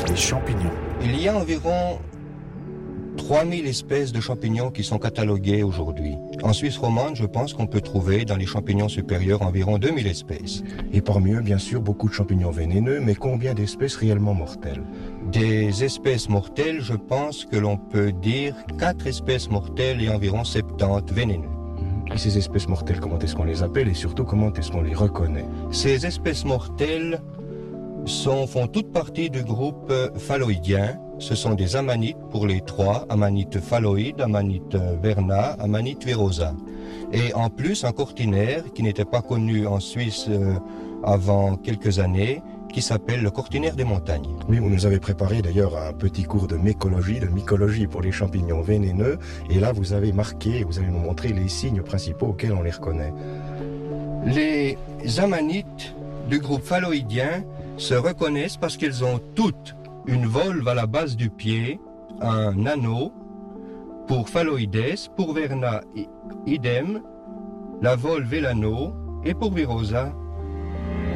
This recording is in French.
Les champignons. Il y a environ 3000 espèces de champignons qui sont cataloguées aujourd'hui. En Suisse romande, je pense qu'on peut trouver dans les champignons supérieurs environ 2000 espèces. Et parmi eux, bien sûr, beaucoup de champignons vénéneux, mais combien d'espèces réellement mortelles? Des espèces mortelles, je pense que l'on peut dire 4 espèces mortelles et environ 70 vénéneux. Et ces espèces mortelles, comment est-ce qu'on les appelle et surtout comment est-ce qu'on les reconnaît? Ces espèces mortelles font toute partie du groupe phalloïdien. Ce sont des amanites pour les trois, amanite phalloïde, amanite verna, amanite virosa. Et en plus, un cortinaire qui n'était pas connu en Suisse avant quelques années, qui s'appelle le cortinaire des montagnes. Oui, vous nous avez préparé d'ailleurs un petit cours de mycologie pour les champignons vénéneux. Et là, vous avez marqué, vous allez nous montrer les signes principaux auxquels on les reconnaît. Les amanites du groupe phalloïdien se reconnaissent parce qu'elles ont toutes une volve à la base du pied, un anneau. Pour phalloïdes, pour verna idem, la volve et l'anneau, et pour virosa